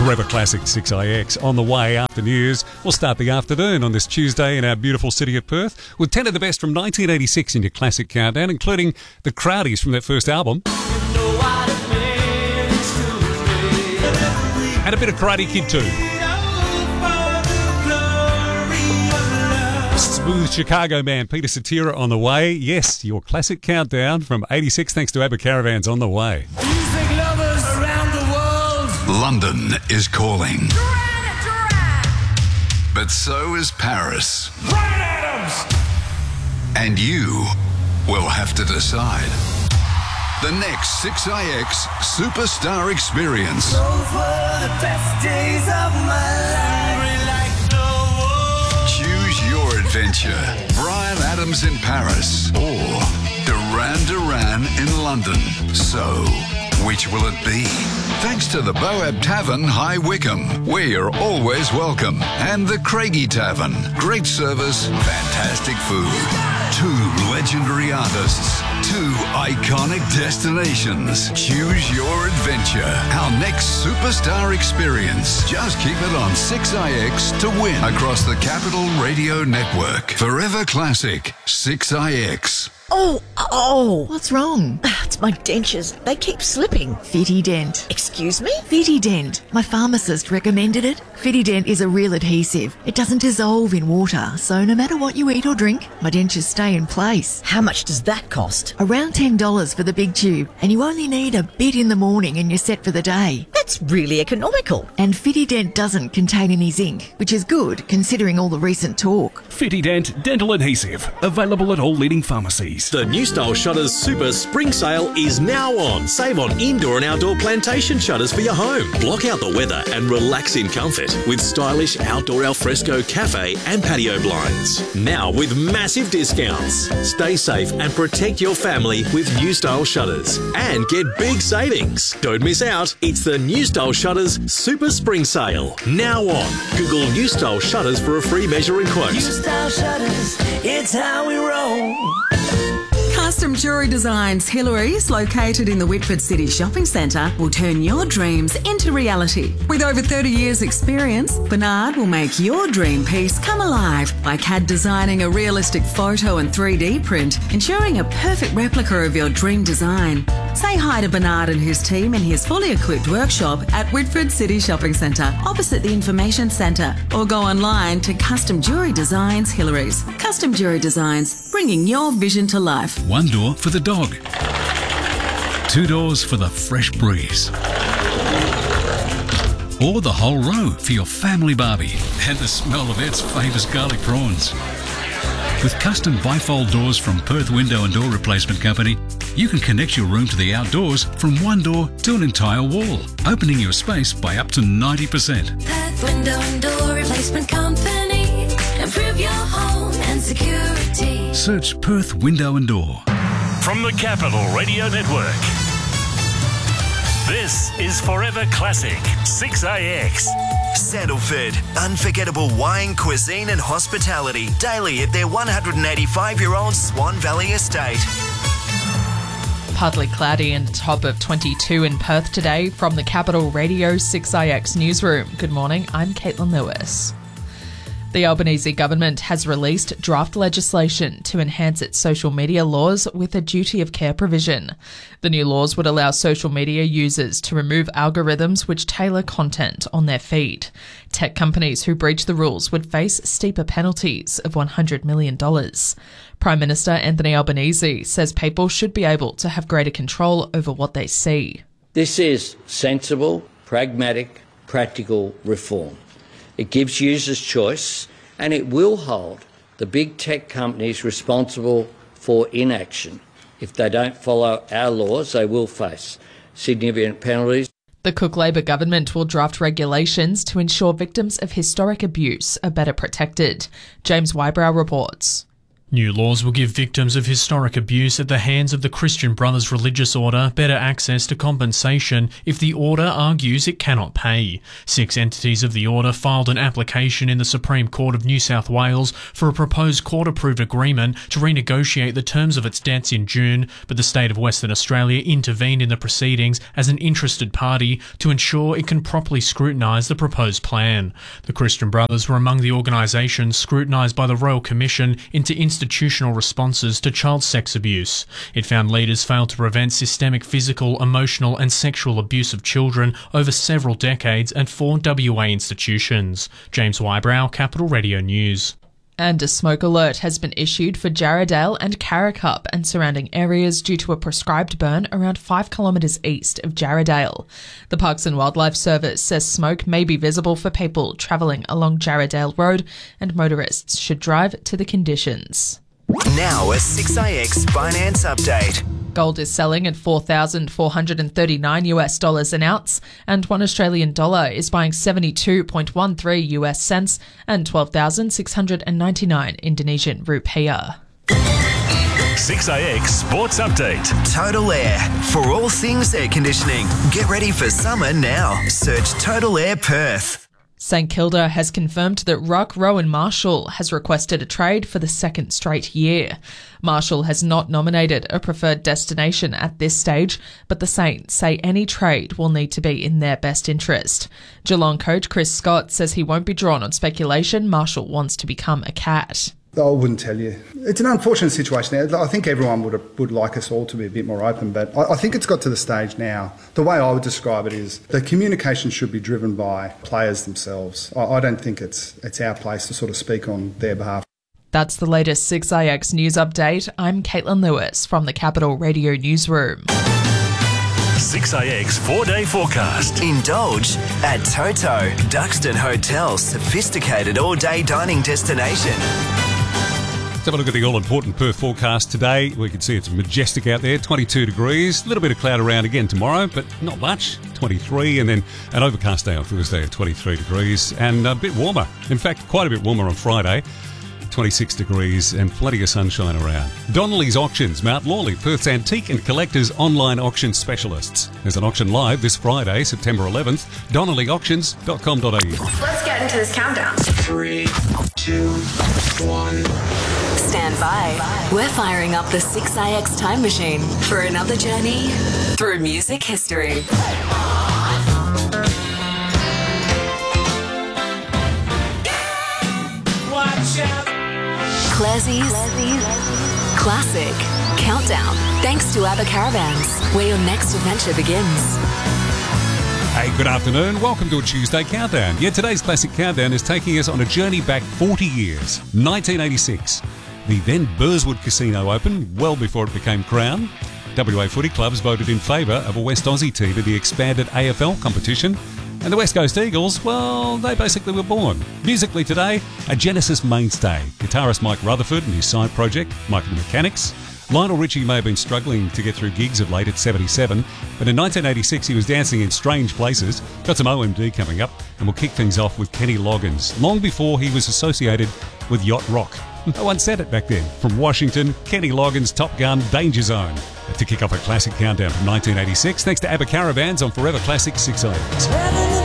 Forever Classic 6IX on the way after news. We'll start the afternoon on this Tuesday in our beautiful city of Perth with 10 of the best from 1986 in your classic countdown, including the Crowdies from their first album. And a bit of Karate Kid too. Smooth Chicago man Peter Cetera on the way. Yes, your classic countdown from 86 thanks to ABBA Caravans on the way. Music lovers around the world. London is calling. But so is Paris. Bryan Adams. And you will have to decide. The next 6IX Superstar Experience. Those were the best days of my life. Choose your adventure. Bryan Adams in Paris or Duran Duran in London. So, which will it be? Thanks to the Boab Tavern, High Wycombe, where you're always welcome. And the Craigie Tavern. Great service, fantastic food. 2 legendary artists, 2 iconic destinations. Choose your adventure. Our next superstar experience. Just keep it on 6IX to win across the Capital Radio Network. Forever Classic 6IX. Oh, what's wrong? It's my dentures. They keep slipping. Fitident. Excuse me? Fitident. My pharmacist recommended it. Fitident is a real adhesive. It doesn't dissolve in water, so no matter what you eat or drink, my dentures stay in place. How much does that cost? Around $10 for the big tube, and you only need a bit in the morning and you're set for the day. That's really economical. And Fitident doesn't contain any zinc, which is good considering all the recent talk. Fitident Dental Adhesive, available at all leading pharmacies. The New Style Shutters Super Spring Sale is now on. Save on indoor and outdoor plantation shutters for your home. Block out the weather and relax in comfort with stylish outdoor alfresco cafe and patio blinds. Now with massive discounts. Stay safe and protect your family with New Style Shutters and get big savings. Don't miss out. It's the New Style Shutters Super Spring Sale. Now on. Google New Style Shutters for a free measuring quote. New Style Shutters, it's how we roll. Custom Jewellery Designs Hillary's, located in the Whitford City Shopping Centre, will turn your dreams into reality. With over 30 years' experience, Bernard will make your dream piece come alive by CAD designing a realistic photo and 3D print, ensuring a perfect replica of your dream design. Say hi to Bernard and his team in his fully equipped workshop at Whitford City Shopping Centre, opposite the Information Centre, or go online to Custom Jewellery Designs Hillary's. Custom Jewellery Designs, bringing your vision to life. 1 door for the dog. 2 doors for the fresh breeze. Or the whole row for your family barbie and the smell of Ed's famous garlic prawns. With custom bifold doors from Perth Window and Door Replacement Company, you can connect your room to the outdoors from 1 door to an entire wall, opening your space by up to 90%. Perth Window and Door Replacement Company. Improve your home and security. Search Perth Window and Door. From the Capital Radio Network, this is Forever Classic 6IX. Sandalford, unforgettable wine, cuisine and hospitality daily at their 185-year-old Swan Valley estate. Partly cloudy and a top of 22 in Perth today. From the Capital Radio 6IX newsroom. Good morning, I'm Caitlin Lewis. The Albanese government has released draft legislation to enhance its social media laws with a duty of care provision. The new laws would allow social media users to remove algorithms which tailor content on their feed. Tech companies who breach the rules would face steeper penalties of $100 million. Prime Minister Anthony Albanese says people should be able to have greater control over what they see. This is sensible, pragmatic, practical reform. It gives users choice, and it will hold the big tech companies responsible for inaction. If they don't follow our laws, they will face significant penalties. The Cook Labor government will draft regulations to ensure victims of historic abuse are better protected. James Wybrow reports. New laws will give victims of historic abuse at the hands of the Christian Brothers Religious Order better access to compensation if the order argues it cannot pay. 6 entities of the order filed an application in the Supreme Court of New South Wales for a proposed court-approved agreement to renegotiate the terms of its debts in June, but the state of Western Australia intervened in the proceedings as an interested party to ensure it can properly scrutinise the proposed plan. The Christian Brothers were among the organisations scrutinised by the Royal Commission into institutional responses to child sex abuse. It found leaders failed to prevent systemic physical, emotional and sexual abuse of children over several decades at 4 WA institutions. James Wybrow, Capital Radio News. And a smoke alert has been issued for Jarrahdale and Karrakup and surrounding areas due to a prescribed burn around 5 kilometres east of Jarrahdale. The Parks and Wildlife Service says smoke may be visible for people travelling along Jarrahdale Road, and motorists should drive to the conditions. Now a 6IX finance update. Gold is selling at $4,439 an ounce, and 1 Australian dollar is buying 72.13 US cents and 12,699 Indonesian rupiah. 6IX Sports Update. Total Air. For all things air conditioning, get ready for summer now. Search Total Air Perth. St Kilda has confirmed that Ruck Rowan Marshall has requested a trade for the second straight year. Marshall has not nominated a preferred destination at this stage, but the Saints say any trade will need to be in their best interest. Geelong coach Chris Scott says he won't be drawn on speculation Marshall wants to become a Cat. I wouldn't tell you. It's an unfortunate situation now. I think everyone would like us all to be a bit more open, but I think it's got to the stage now. The way I would describe it is the communication should be driven by players themselves. I don't think it's our place to sort of speak on their behalf. That's the latest 6IX news update. I'm Caitlin Lewis from the Capital Radio Newsroom. 6IX 4-day forecast. Indulge at Toto, Duxton Hotel's sophisticated all-day dining destination. Let's have a look at the all-important Perth forecast today. We can see it's majestic out there, 22 degrees. A little bit of cloud around again tomorrow, but not much, 23. And then an overcast day on Thursday at 23 degrees and a bit warmer. In fact, quite a bit warmer on Friday, 26 degrees and plenty of sunshine around. Donnelly's Auctions, Mount Lawley, Perth's antique and collectors online auction specialists. There's an auction live this Friday, September 11th. DonnellyAuctions.com.au. Let's get into this countdown. 3, 2, 1. Stand by. We're firing up the 6IX time machine for another journey through music history. Watch out. Classie's Classic Countdown. Thanks to ABBA Caravans, where your next adventure begins. Hey, good afternoon. Welcome to a Tuesday Countdown. Yeah, today's Classic Countdown is taking us on a journey back 40 years. 1986. The then Burswood Casino opened, well before it became Crown. WA footy clubs voted in favour of a West Aussie team in the expanded AFL competition. And the West Coast Eagles, well, they basically were born. Musically today, a Genesis mainstay. Guitarist Mike Rutherford and his side project, Mike and the Mechanics. Lionel Richie may have been struggling to get through gigs of late at 77, but in 1986 he was dancing in strange places. Got some OMD coming up, and we'll kick things off with Kenny Loggins, long before he was associated with yacht rock. No one said it back then. From Washington, Kenny Loggins' Top Gun Danger Zone. To kick off a classic countdown from 1986, thanks to ABBA Caravans on Forever Classic 6IX.